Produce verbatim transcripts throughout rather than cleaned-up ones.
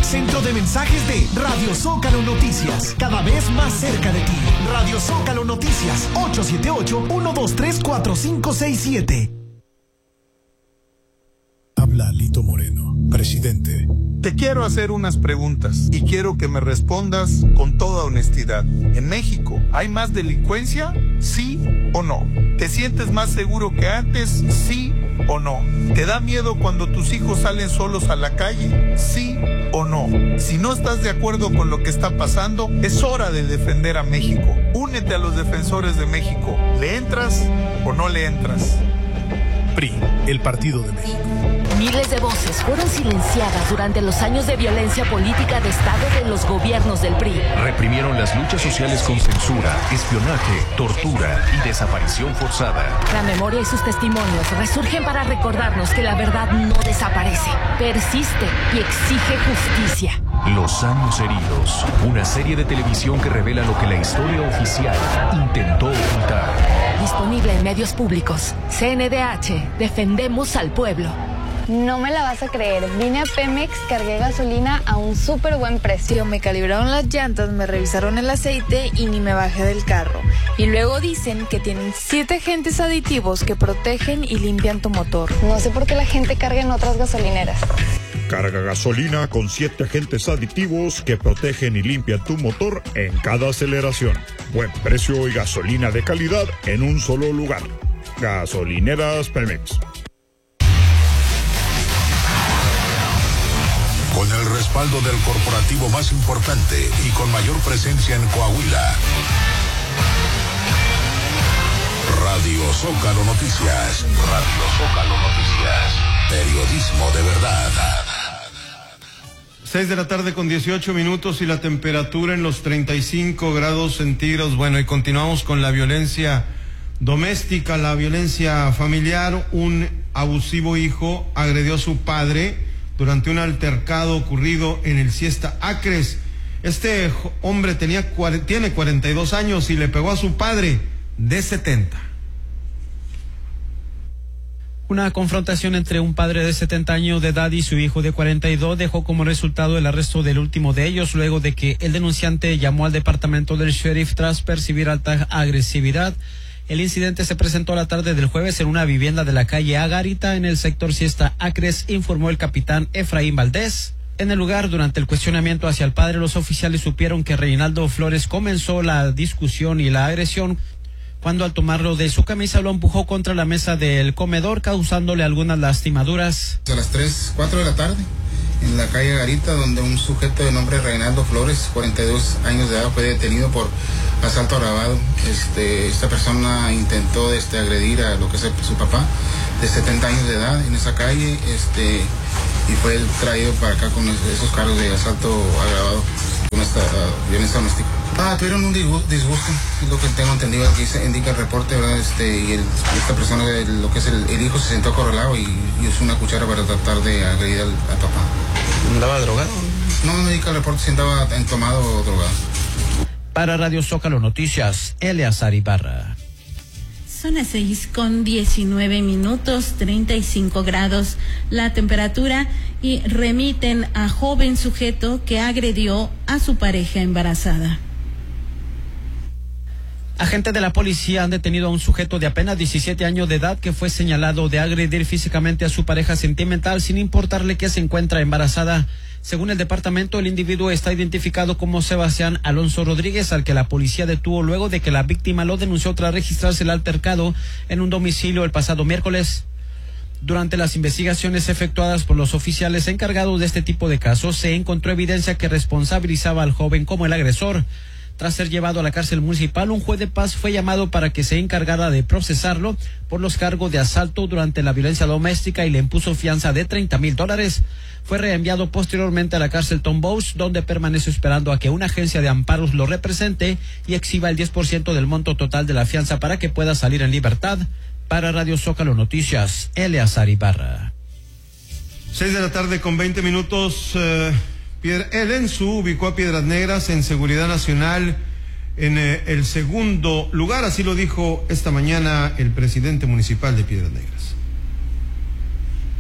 Centro de mensajes de Radio Zócalo Noticias, cada vez más cerca de ti. Radio Zócalo Noticias, ocho siete ocho, uno dos tres, cuatro cinco seis siete. Habla Lito Moreno, presidente. Te quiero hacer unas preguntas y quiero que me respondas con toda honestidad. ¿En México hay más delincuencia? ¿Sí o no? ¿Te sientes más seguro que antes? ¿Sí o no? ¿Te da miedo cuando tus hijos salen solos a la calle? ¿Sí o no? Si no estás de acuerdo con lo que está pasando, es hora de defender a México. Únete a los defensores de México. ¿Le entras o no le entras? P R I, el Partido de México. Miles de voces fueron silenciadas durante los años de violencia política de Estado de los gobiernos del P R I. Reprimieron las luchas sociales con censura, espionaje, tortura y desaparición forzada. La memoria y sus testimonios resurgen para recordarnos que la verdad no desaparece, persiste y exige justicia. Los años heridos, una serie de televisión que revela lo que la historia oficial intentó ocultar. Disponible en medios públicos. C N D H, defendemos al pueblo. No me la vas a creer, vine a Pemex, cargué gasolina a un súper buen precio. Me calibraron las llantas, me revisaron el aceite y ni me bajé del carro. Y luego dicen que tienen siete agentes aditivos que protegen y limpian tu motor. No sé por qué la gente carga en otras gasolineras. Carga gasolina con siete agentes aditivos que protegen y limpian tu motor en cada aceleración. Buen precio y gasolina de calidad en un solo lugar. Gasolineras Pemex. Con el respaldo del corporativo más importante y con mayor presencia en Coahuila. Radio Zócalo Noticias. Radio Zócalo Noticias. Periodismo de verdad. seis de la tarde con dieciocho minutos y la temperatura en los treinta y cinco grados centígrados. Bueno, y continuamos con la violencia doméstica, la violencia familiar. Un abusivo hijo agredió a su padre durante un altercado ocurrido en el Siesta Acres. Este hombre tenía, tiene cuarenta y dos años y le pegó a su padre de setenta. Una confrontación entre un padre de setenta años de edad y su hijo de cuarenta y dos dejó como resultado el arresto del último de ellos, luego de que el denunciante llamó al departamento del sheriff tras percibir alta agresividad. El incidente se presentó la tarde del jueves en una vivienda de la calle Agarita en el sector Siesta Acres, informó el capitán Efraín Valdés. En el lugar, durante el cuestionamiento hacia el padre, los oficiales supieron que Reinaldo Flores comenzó la discusión y la agresión cuando al tomarlo de su camisa lo empujó contra la mesa del comedor, causándole algunas lastimaduras. A las tres, cuatro de la tarde, en la calle Agarita, donde un sujeto de nombre Reinaldo Flores, cuarenta y dos años de edad, fue detenido por asalto agravado. Este, esta persona intentó este, agredir a lo que es su papá, de setenta años de edad, en esa calle, este, y fue traído para acá con esos cargos de asalto agravado, con esta uh, violencia doméstica. Ah, tuvieron un disgusto, es lo que tengo entendido, aquí se indica el reporte, ¿verdad? Este, y el, esta persona, el, lo que es el, el hijo, se sentó acorralado y, y usó una cuchara para tratar de agredir al, al papá. ¿Andaba drogado? No, no indica el reporte si andaba entomado o drogado. Para Radio Zócalo Noticias, Eleazar Ibarra. Son las seis con diecinueve minutos, treinta y cinco grados la temperatura, y remiten a joven sujeto que agredió a su pareja embarazada. Agentes de la policía han detenido a un sujeto de apenas diecisiete años de edad que fue señalado de agredir físicamente a su pareja sentimental sin importarle que se encuentra embarazada. Según el departamento, el individuo está identificado como Sebastián Alonso Rodríguez, al que la policía detuvo luego de que la víctima lo denunció tras registrarse el altercado en un domicilio el pasado miércoles. Durante las investigaciones efectuadas por los oficiales encargados de este tipo de casos, se encontró evidencia que responsabilizaba al joven como el agresor. Tras ser llevado a la cárcel municipal, un juez de paz fue llamado para que se encargara de procesarlo por los cargos de asalto durante la violencia doméstica y le impuso fianza de treinta mil dólares. Fue reenviado posteriormente a la cárcel Tom Bowes, donde permanece esperando a que una agencia de amparos lo represente y exhiba el diez por ciento del monto total de la fianza para que pueda salir en libertad. Para Radio Zócalo Noticias, Eleazar Ibarra. Seis de la tarde con veinte minutos. Eh... El ENSU ubicó a Piedras Negras en seguridad nacional en eh, el segundo lugar, así lo dijo esta mañana el presidente municipal de Piedras Negras.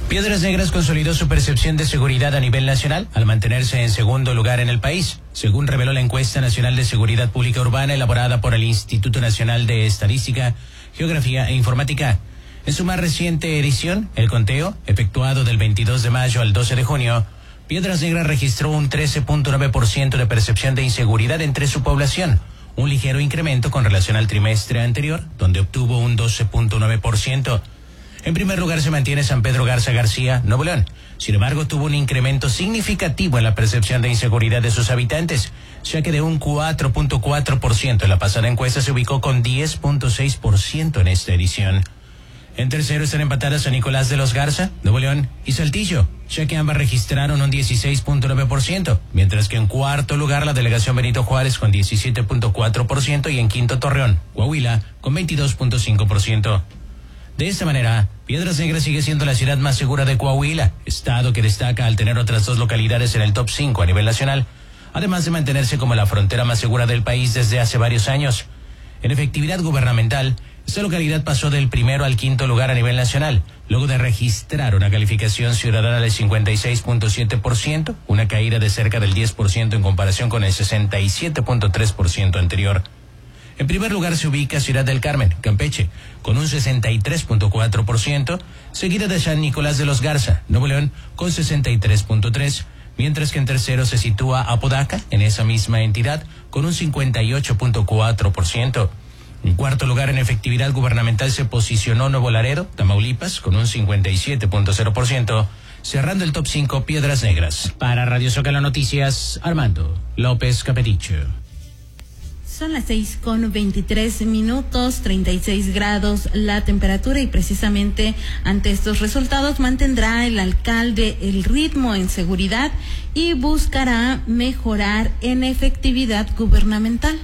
Piedras Negras consolidó su percepción de seguridad a nivel nacional al mantenerse en segundo lugar en el país, según reveló la encuesta nacional de seguridad pública urbana elaborada por el Instituto Nacional de Estadística, Geografía e Informática. En su más reciente edición, el conteo, efectuado del veintidós de mayo al doce de junio, Piedras Negras registró un trece punto nueve por ciento de percepción de inseguridad entre su población, un ligero incremento con relación al trimestre anterior, donde obtuvo un doce punto nueve por ciento. En primer lugar se mantiene San Pedro Garza García, Nuevo León. Sin embargo, tuvo un incremento significativo en la percepción de inseguridad de sus habitantes, ya que de un cuatro punto cuatro por ciento en la pasada encuesta se ubicó con diez punto seis por ciento en esta edición. En tercero están empatadas San Nicolás de los Garza, Nuevo León, y Saltillo, ya que ambas registraron un dieciséis punto nueve por ciento, mientras que en cuarto lugar la delegación Benito Juárez con diecisiete punto cuatro por ciento y en quinto Torreón, Coahuila, con veintidós punto cinco por ciento. De esta manera, Piedras Negras sigue siendo la ciudad más segura de Coahuila, estado que destaca al tener otras dos localidades en el top cinco a nivel nacional, además de mantenerse como la frontera más segura del país desde hace varios años. En efectividad gubernamental, esta localidad pasó del primero al quinto lugar a nivel nacional, luego de registrar una calificación ciudadana del cincuenta y seis punto siete por ciento, una caída de cerca del diez por ciento en comparación con el sesenta y siete punto tres por ciento anterior. En primer lugar se ubica Ciudad del Carmen, Campeche, con un sesenta y tres punto cuatro por ciento, seguida de San Nicolás de los Garza, Nuevo León, con sesenta y tres punto tres por ciento, mientras que en tercero se sitúa Apodaca, en esa misma entidad, con un cincuenta y ocho punto cuatro por ciento. En cuarto lugar en efectividad gubernamental se posicionó Nuevo Laredo, Tamaulipas, con un cincuenta y siete punto cero por ciento, cerrando el top cinco Piedras Negras. Para Radio Zócalo Noticias, Armando López Capeticho. Son las seis con veintitrés minutos, treinta y seis grados la temperatura, y precisamente ante estos resultados mantendrá el alcalde el ritmo en seguridad y buscará mejorar en efectividad gubernamental.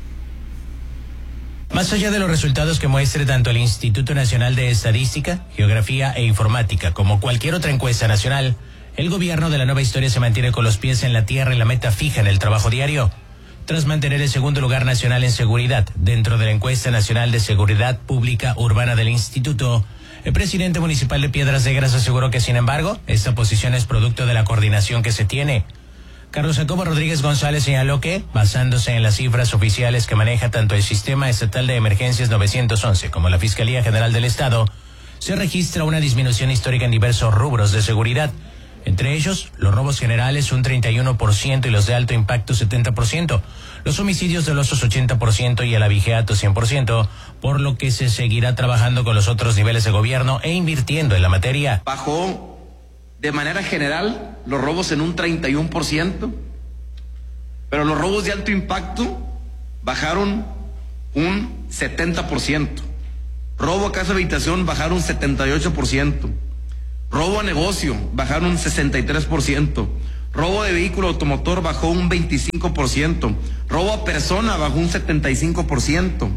Más allá de los resultados que muestre tanto el Instituto Nacional de Estadística, Geografía e Informática como cualquier otra encuesta nacional, el gobierno de la nueva historia se mantiene con los pies en la tierra y la meta fija en el trabajo diario. Tras mantener el segundo lugar nacional en seguridad dentro de la encuesta nacional de seguridad pública urbana del instituto, el presidente municipal de Piedras Negras aseguró que, sin embargo, esta posición es producto de la coordinación que se tiene. Carlos Jacobo Rodríguez González señaló que, basándose en las cifras oficiales que maneja tanto el Sistema Estatal de Emergencias novecientos once como la Fiscalía General del Estado, se registra una disminución histórica en diversos rubros de seguridad. Entre ellos, los robos generales un treinta y uno por ciento y los de alto impacto setenta por ciento, los homicidios dolosos ochenta por ciento y el abigeato cien por ciento, por lo que se seguirá trabajando con los otros niveles de gobierno e invirtiendo en la materia. Bajó de manera general los robos en un treinta y uno por ciento, pero los robos de alto impacto bajaron un setenta por ciento. Robo a casa de habitación bajaron un setenta y ocho por ciento. Robo a negocio bajaron un sesenta y tres por ciento. Robo de vehículo automotor bajó un veinticinco por ciento. Robo a persona bajó un setenta y cinco por ciento.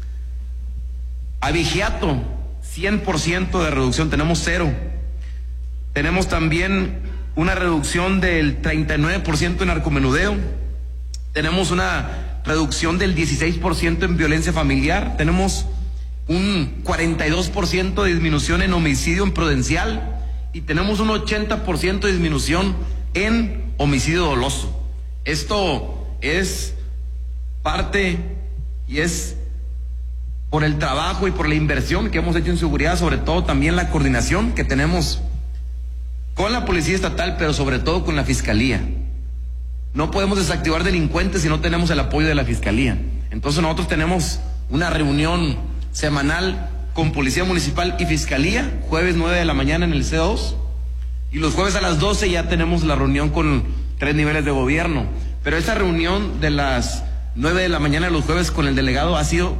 Abigeato, cien por ciento de reducción, tenemos cero. Tenemos también una reducción del treinta y nueve por ciento en narcomenudeo. Tenemos una reducción del dieciséis por ciento en violencia familiar. Tenemos un cuarenta y dos por ciento de disminución en homicidio imprudencial. Y tenemos un ochenta por ciento de disminución en homicidio doloso. Esto es parte y es por el trabajo y por la inversión que hemos hecho en seguridad, sobre todo también la coordinación que tenemos con la Policía Estatal, pero sobre todo con la Fiscalía. No podemos desactivar delincuentes si no tenemos el apoyo de la Fiscalía. Entonces nosotros tenemos una reunión semanal con Policía Municipal y Fiscalía, jueves nueve de la mañana en el C dos, y los jueves a las doce ya tenemos la reunión con tres niveles de gobierno. Pero esa reunión de las nueve de la mañana de los jueves con el delegado ha sido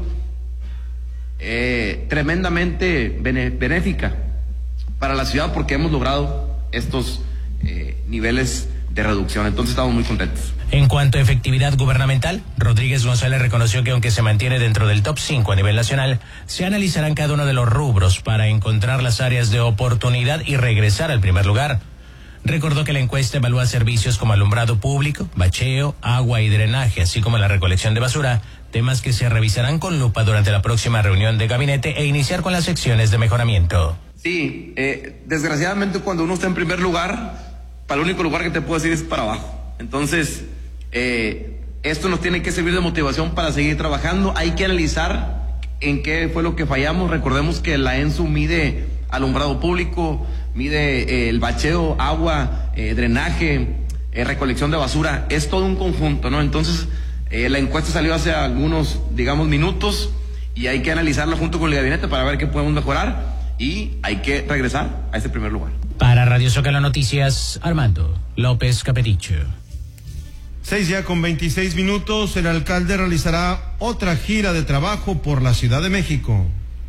eh, tremendamente bene, benéfica para la ciudad, porque hemos logrado estos eh, niveles de reducción. Entonces estamos muy contentos. En cuanto a efectividad gubernamental, Rodríguez González reconoció que aunque se mantiene dentro del top cinco a nivel nacional, se analizarán cada uno de los rubros para encontrar las áreas de oportunidad y regresar al primer lugar. Recordó que la encuesta evalúa servicios como alumbrado público, bacheo, agua y drenaje, así como la recolección de basura, temas que se revisarán con lupa durante la próxima reunión de gabinete e iniciar con las secciones de mejoramiento. Sí, eh, desgraciadamente cuando uno está en primer lugar, para el único lugar que te puedo decir es para abajo. Entonces, eh, esto nos tiene que servir de motivación para seguir trabajando. Hay que analizar en qué fue lo que fallamos. Recordemos que la ENSU mide alumbrado público, mide eh, el bacheo, agua, eh, drenaje, eh, recolección de basura. Es todo un conjunto, ¿no? Entonces, eh, la encuesta salió hace algunos, digamos, minutos y hay que analizarla junto con el gabinete para ver qué podemos mejorar. Y hay que regresar a ese primer lugar. Para Radio Zócalo Noticias, Armando López Capeticho. Seis ya con veintiséis minutos, el alcalde realizará otra gira de trabajo por la Ciudad de México.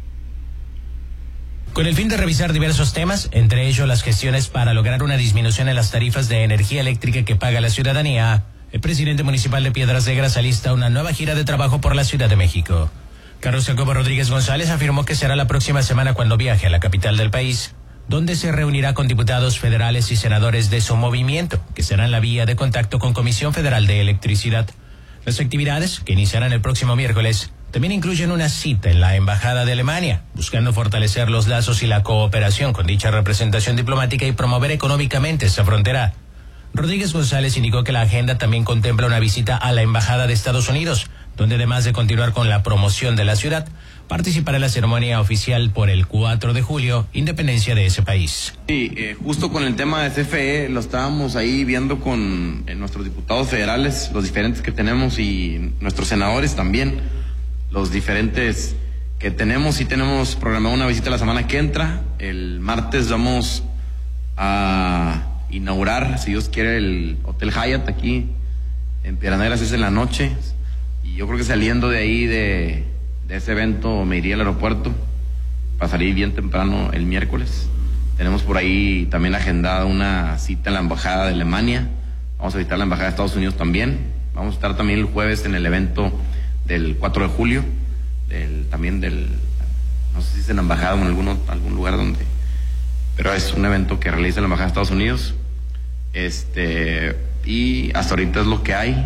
Con el fin de revisar diversos temas, entre ellos las gestiones para lograr una disminución en las tarifas de energía eléctrica que paga la ciudadanía, el presidente municipal de Piedras Negras alista una nueva gira de trabajo por la Ciudad de México. Carlos Jacobo Rodríguez González afirmó que será la próxima semana cuando viaje a la capital del país, donde se reunirá con diputados federales y senadores de su movimiento, que serán la vía de contacto con Comisión Federal de Electricidad. Las actividades, que iniciarán el próximo miércoles, también incluyen una cita en la Embajada de Alemania, buscando fortalecer los lazos y la cooperación con dicha representación diplomática y promover económicamente esa frontera. Rodríguez González indicó que la agenda también contempla una visita a la Embajada de Estados Unidos, donde además de continuar con la promoción de la ciudad, participará en la ceremonia oficial por el cuatro de julio, independencia de ese país. Sí, eh, justo con el tema de C F E, lo estábamos ahí viendo con eh, nuestros diputados federales, los diferentes que tenemos, y nuestros senadores también, los diferentes que tenemos. Y tenemos programada una visita la semana que entra. El martes vamos a inaugurar, si Dios quiere, el Hotel Hyatt aquí en Piedras Negras, es en la noche. Y yo creo que saliendo de ahí, de, de ese evento, me iría al aeropuerto para salir bien temprano el miércoles. Tenemos por ahí también agendada una cita en la Embajada de Alemania. Vamos a visitar la Embajada de Estados Unidos también. Vamos a estar también el jueves en el evento del cuatro de julio, del, también del, no sé si es en la Embajada o en algún, algún lugar donde, pero es un evento que realiza la Embajada de Estados Unidos. Este, y hasta ahorita es lo que hay.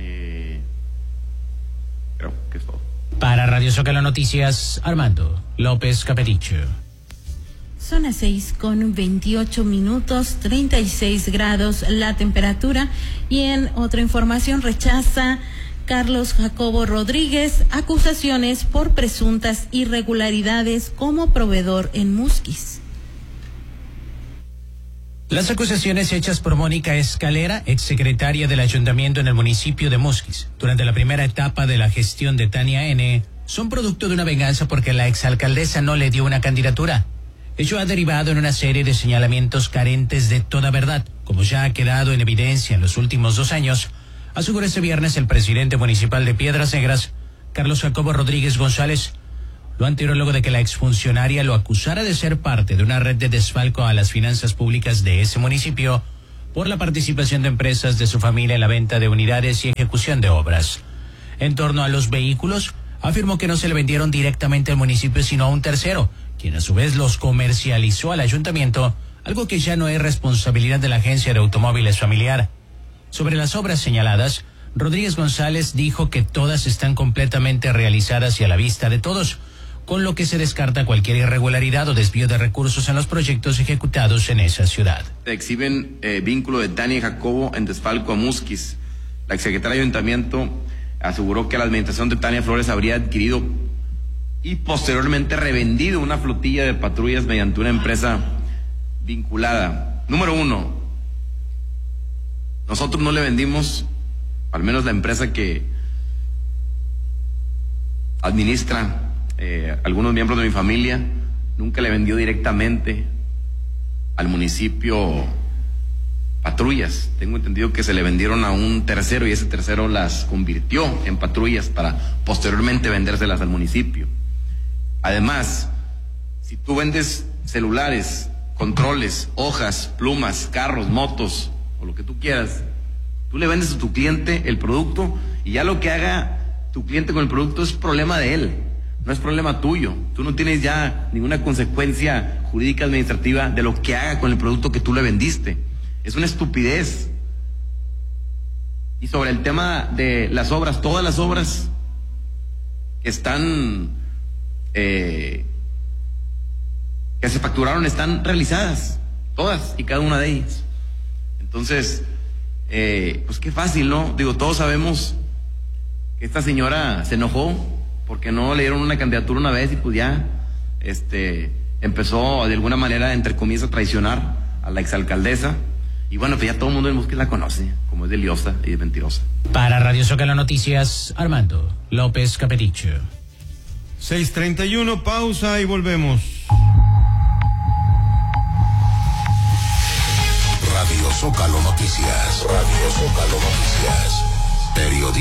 Creo que es todo. Para Radio Zócalo Noticias, Armando López Capeticho. Son las seis con veintiocho minutos, treinta y seis grados la temperatura. Y en otra información, rechaza Carlos Jacobo Rodríguez acusaciones por presuntas irregularidades como proveedor en Musquis. Las acusaciones hechas por Mónica Escalera, exsecretaria del ayuntamiento en el municipio de Musquis, durante la primera etapa de la gestión de Tania N., son producto de una venganza porque la exalcaldesa no le dio una candidatura. Ello ha derivado en una serie de señalamientos carentes de toda verdad, como ya ha quedado en evidencia en los últimos dos años, aseguró este viernes el presidente municipal de Piedras Negras, Carlos Jacobo Rodríguez González. Lo anterior luego de que la exfuncionaria lo acusara de ser parte de una red de desfalco a las finanzas públicas de ese municipio por la participación de empresas de su familia en la venta de unidades y ejecución de obras. En torno a los vehículos, afirmó que no se le vendieron directamente al municipio sino a un tercero, quien a su vez los comercializó al ayuntamiento, algo que ya no es responsabilidad de la agencia de automóviles familiar. Sobre las obras señaladas, Rodríguez González dijo que todas están completamente realizadas y a la vista de todos, con lo que se descarta cualquier irregularidad o desvío de recursos en los proyectos ejecutados en esa ciudad. Se exhiben eh, vínculo de Tania Jacobo en desfalco a Musquis. La exsecretaria de Ayuntamiento aseguró que la administración de Tania Flores habría adquirido y posteriormente revendido una flotilla de patrullas mediante una empresa vinculada. Número uno, nosotros no le vendimos, al menos la empresa que administra Eh, algunos miembros de mi familia, nunca le vendió directamente al municipio patrullas. Tengo entendido que se le vendieron a un tercero y ese tercero las convirtió en patrullas para posteriormente vendérselas al municipio. Además, si tú vendes celulares, controles, hojas, plumas, carros, motos o lo que tú quieras, tú le vendes a tu cliente el producto y ya lo que haga tu cliente con el producto es problema de él. No es problema tuyo. Tú no tienes ya ninguna consecuencia jurídica administrativa de lo que haga con el producto que tú le vendiste. Es una estupidez. Y sobre el tema de las obras, todas las obras que están eh, que se facturaron están realizadas, todas y cada una de ellas. Entonces, eh, pues qué fácil, ¿no? Digo, todos sabemos que esta señora se enojó porque no le dieron una candidatura una vez y pues ya, este, empezó de alguna manera, entre comillas, a traicionar a la exalcaldesa. Y bueno, pues ya todo el mundo en Mosque la conoce, como es de liosa y de mentirosa. Para Radio Zócalo Noticias, Armando López Capedicho. seis treinta y uno, pausa y volvemos. Radio Zócalo Noticias. Radio Zócalo Noticias. Periodismo.